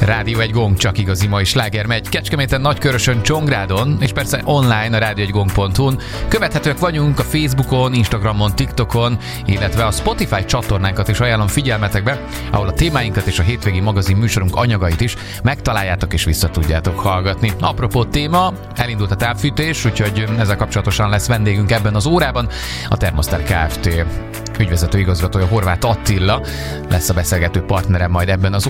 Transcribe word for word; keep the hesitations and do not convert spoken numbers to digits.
Rádió egy gong, csak igazi mai sláger megy. Kecskeméten, Nagykörösön, Csongrádon, és persze online a rádió egy gong pont hu-n. Követhetők vagyunk a Facebookon, Instagramon, TikTokon, illetve a Spotify csatornánkat is ajánlom figyelmetekbe, ahol a témáinkat és a hétvégi magazin műsorunk anyagait is megtaláljátok és vissza tudjátok hallgatni. Apropó téma, elindult a távfűtés, úgyhogy ezzel kapcsolatosan lesz vendégünk ebben az órában. A Thermostar Kft. Ügyvezető igazgatója Horváth Attila lesz a beszélgető partnerem majd ebben az